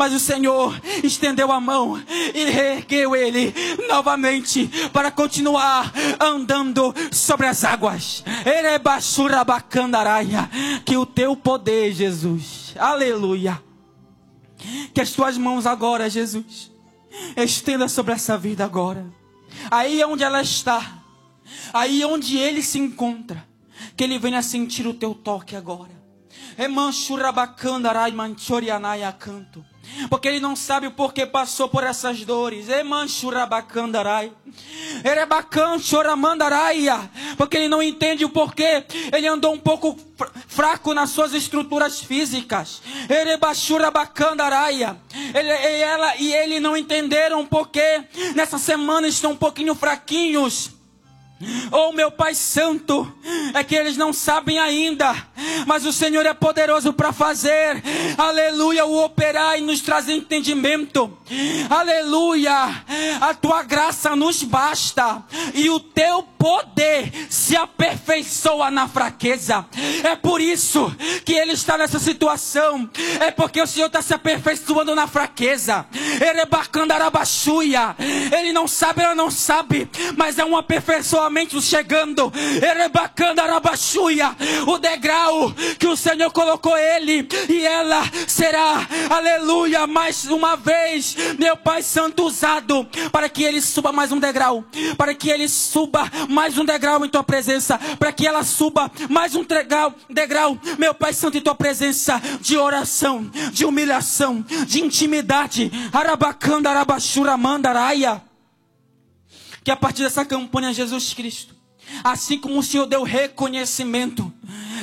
Mas o Senhor estendeu a mão e reergueu ele novamente para continuar andando sobre as águas. Que o teu poder, Jesus, aleluia, que as tuas mãos agora, Jesus, estenda sobre essa vida agora. Aí onde ela está, aí onde ele se encontra, que ele venha sentir o teu toque agora. Porque ele não sabe o porquê passou por essas dores. Porque ele não entende o porquê ele andou um pouco fraco nas suas estruturas físicas. Ele não entenderam porquê nessa semana estão um pouquinho fraquinhos. Oh, meu Pai Santo, é que eles não sabem ainda, mas o Senhor é poderoso para fazer, aleluia, o operar e nos trazer entendimento, aleluia, a tua graça nos basta, e o teu poder se aperfeiçoa na fraqueza. É por isso que ele está nessa situação, é porque o Senhor está se aperfeiçoando na fraqueza. Ele não sabe, ela não sabe, mas é um aperfeiçoamento chegando. O degrau que o Senhor colocou ele, e ela será, aleluia, mais uma vez, meu Pai Santo, usado para que ele suba mais um degrau, para que ele suba mais um degrau em tua presença, para que ela suba mais um degrau, meu Pai Santo, em tua presença, de oração, de humilhação, de intimidade. Que a partir dessa campanha, Jesus Cristo, assim como o Senhor deu reconhecimento,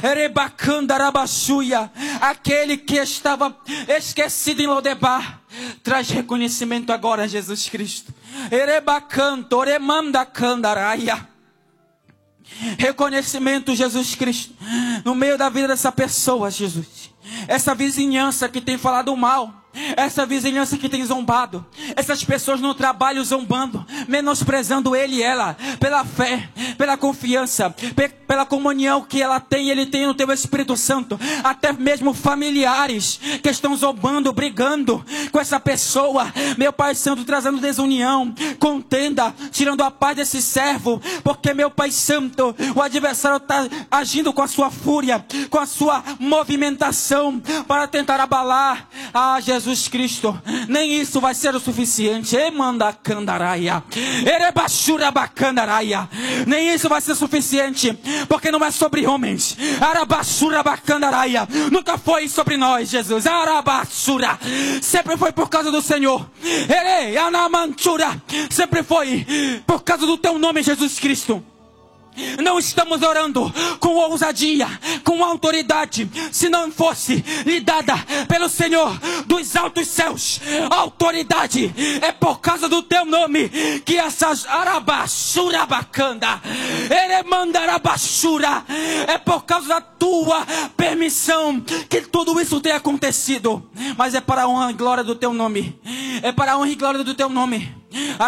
aquele que estava esquecido em Lodebar, traz reconhecimento agora, Jesus Cristo. Reconhecimento, Jesus Cristo, no meio da vida dessa pessoa, Jesus. Essa vizinhança que tem falado mal, essa vizinhança que tem zombado, essas pessoas no trabalho zombando, menosprezando ele e ela, pela fé, pela confiança, pela comunhão que ela tem, ele tem no teu Espírito Santo, até mesmo familiares que estão zombando, brigando com essa pessoa, meu Pai Santo, trazendo desunião, contenda, tirando a paz desse servo, porque, meu Pai Santo, o adversário está agindo com a sua fúria, com a sua movimentação, para tentar abalar. Jesus Cristo, nem isso vai ser o suficiente. Nem isso vai ser suficiente, porque não é sobre homens. Nunca foi sobre nós, Jesus. Sempre foi por causa do Senhor. Sempre foi por causa do teu nome, Jesus Cristo. Não estamos orando com ousadia, com autoridade, se não fosse lhe dada pelo Senhor dos altos céus. A autoridade é por causa do teu nome que essas arabaxurabacanda, eremandarabachura, é por causa da tua permissão que tudo isso tem acontecido. Mas é para a honra e glória do teu nome. É para a honra e glória do teu nome.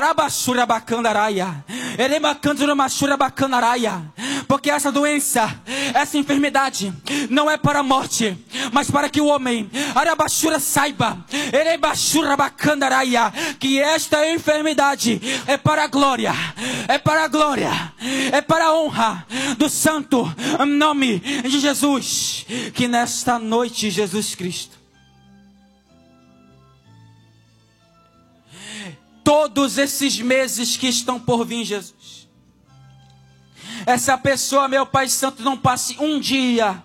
Porque essa doença, essa enfermidade não é para a morte, mas para que o homem saiba que esta enfermidade é para a glória, é para a glória, é para a honra do santo nome de Jesus. Que nesta noite, Jesus Cristo, todos esses meses que estão por vir, Jesus, essa pessoa, meu Pai Santo, não passe um dia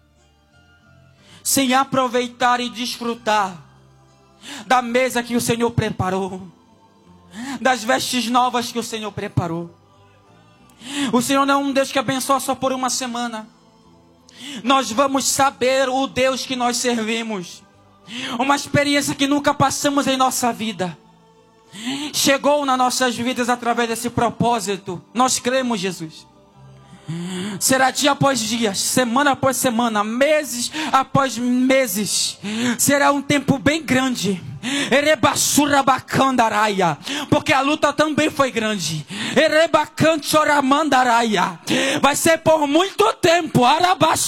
sem aproveitar e desfrutar da mesa que o Senhor preparou, das vestes novas que o Senhor preparou. O Senhor não é um Deus que abençoa só por uma semana. Nós vamos saber o Deus que nós servimos, uma experiência que nunca passamos em nossa vida. Chegou nas nossas vidas através desse propósito. Nós cremos, Jesus. Será dia após dia, semana após semana, meses após meses. Será um tempo bem grande. Porque a luta também foi grande. Vai ser por muito tempo.